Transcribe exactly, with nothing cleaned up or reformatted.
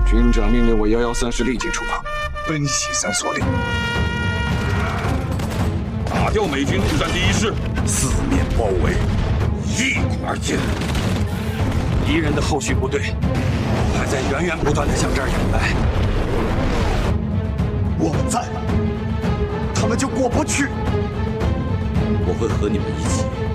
军长命令我幺幺三师立即出发，奔袭三所岭， 打掉美军陆战第一师， 四面包围，一鼓而进。 敌人的后续部队还在源源不断地向这儿涌来， 我们在，他们就过不去。 我会和你们一起